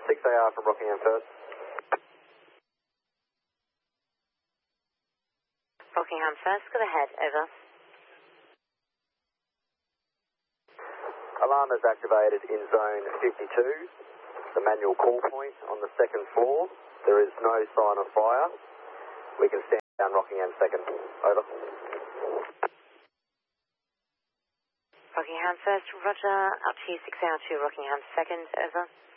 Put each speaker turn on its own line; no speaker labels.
6AR from Rockingham first.
Rockingham first, go ahead, over.
Alarm is activated in zone 52, the manual call point on the second floor. There is no sign of fire. We can stand down Rockingham second. Over.
Rockingham first, roger, up to you 6 hour 2, Rockingham second, over.